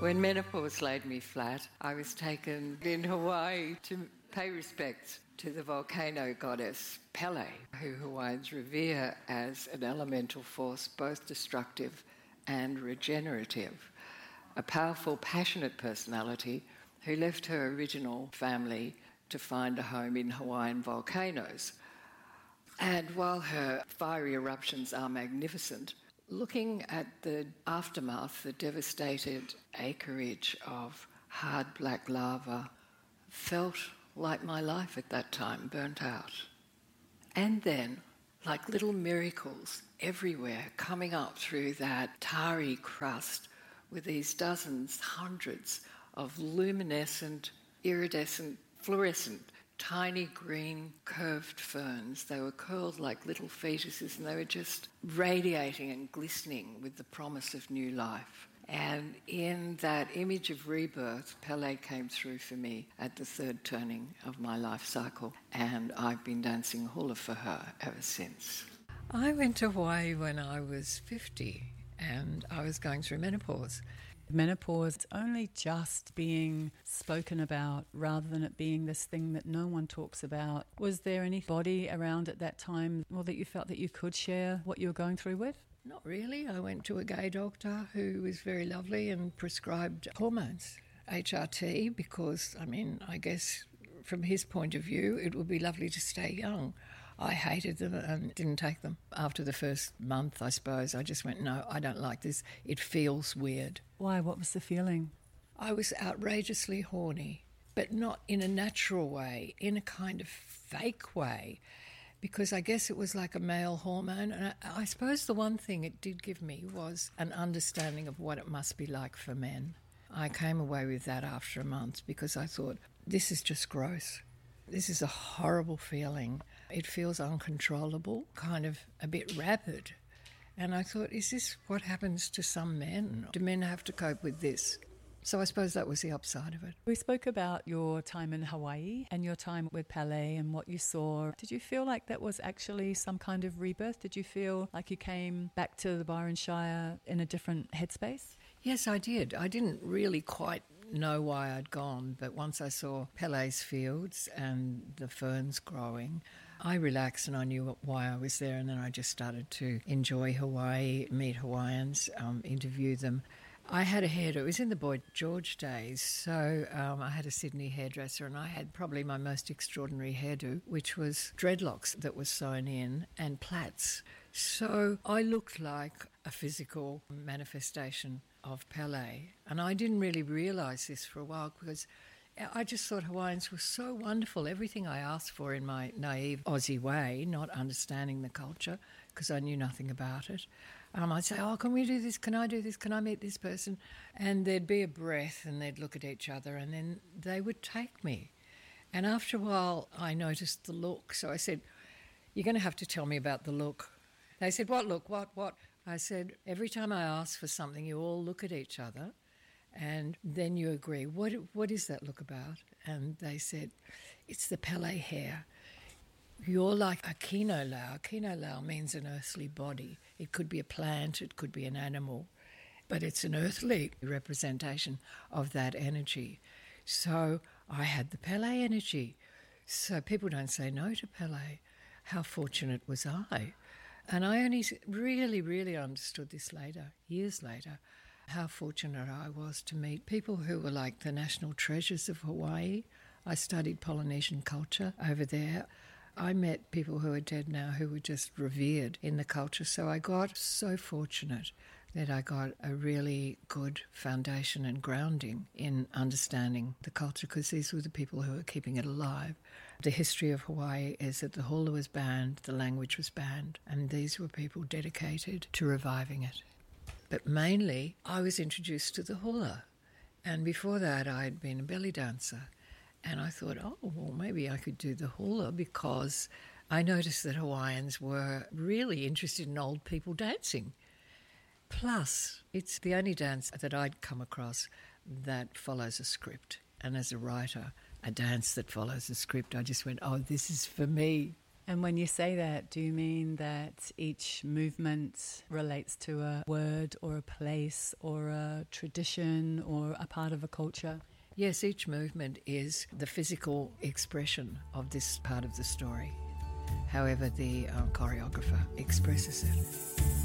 When menopause laid me flat, I was taken in Hawaii to pay respects to the volcano goddess Pele, who Hawaiians revere as an elemental force both destructive and regenerative. A powerful, passionate personality who left her original family to find a home in Hawaiian volcanoes. And while her fiery eruptions are magnificent, looking at the aftermath, the devastated acreage of hard black lava, felt like my life at that time, burnt out. And then, like little miracles everywhere, coming up through that tarry crust with these dozens, hundreds of luminescent, iridescent, fluorescent, tiny green curved ferns. They were curled like little fetuses and they were just radiating and glistening with the promise of new life. And in that image of rebirth, Pele came through for me at the third turning of my life cycle, and I've been dancing hula for her ever since. I went to Hawaii when I was 50 and I was going through menopause. Menopause is only just being spoken about rather than it being this thing that no one talks about. Was there anybody around at that time or that you felt that you could share what you were going through with? Not really. I went to a gay doctor who was very lovely and prescribed hormones, HRT, because, I guess from his point of view, it would be lovely to stay young. I hated them and didn't take them. After the first month, I suppose, I just went, no, I don't like this. It feels weird. Why? What was the feeling? I was outrageously horny, but not in a natural way, in a kind of fake way, because I guess it was like a male hormone. And I suppose the one thing it did give me was an understanding of what it must be like for men. I came away with that after a month because I thought, this is just gross. This is a horrible feeling. It feels uncontrollable, kind of a bit rapid. And I thought, is this what happens to some men? Do men have to cope with this? So I suppose that was the upside of it. We spoke about your time in Hawaii and your time with Pele and what you saw. Did you feel like that was actually some kind of rebirth? Did you feel like you came back to the Byron Shire in a different headspace? Yes, I did. I didn't really quite know why I'd gone, but once I saw Pele's fields and the ferns growing, I relaxed and I knew why I was there, and then I just started to enjoy Hawaii, meet Hawaiians, interview them. I had a hairdo. It was in the Boy George days, so I had a Sydney hairdresser and I had probably my most extraordinary hairdo, which was dreadlocks that were sewn in and plaits. So I looked like a physical manifestation of Pele, and I didn't really realise this for a while because I just thought Hawaiians were so wonderful. Everything I asked for in my naive Aussie way, not understanding the culture because I knew nothing about it. I'd say, oh, can we do this? Can I do this? Can I meet this person? And there'd be a breath and they'd look at each other and then they would take me. And after a while, I noticed the look. So I said, you're going to have to tell me about the look. They said, what look? What? I said, every time I ask for something, you all look at each other and then you agree. What is that look about? And they said, it's the Pele hair. You're like a kino lau. Kino lau means an earthly body. It could be a plant, it could be an animal, but it's an earthly representation of that energy. So I had the Pele energy. So people don't say no to Pele. How fortunate was I? And I only really, really understood this later, years later, how fortunate I was to meet people who were like the national treasures of Hawaii. I studied Polynesian culture over there. I met people who are dead now who were just revered in the culture. So I got so fortunate that I got a really good foundation and grounding in understanding the culture because these were the people who were keeping it alive. The history of Hawaii is that the hula was banned, the language was banned, and these were people dedicated to reviving it. But mainly, I was introduced to the hula. And before that, I had been a belly dancer. And I thought, oh, well, maybe I could do the hula because I noticed that Hawaiians were really interested in old people dancing. Plus, it's the only dance that I'd come across that follows a script. And as a writer, a dance that follows a script, I just went, oh, this is for me. And when you say that, do you mean that each movement relates to a word or a place or a tradition or a part of a culture? Yes, each movement is the physical expression of this part of the story, however the choreographer expresses it.